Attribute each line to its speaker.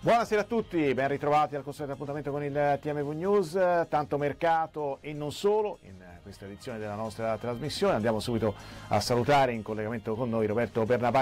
Speaker 1: Buonasera a tutti, ben ritrovati al consueto appuntamento con il TMV News, tanto mercato e non solo in questa edizione della nostra trasmissione. Andiamo subito a salutare in collegamento con noi Roberto Bernabé.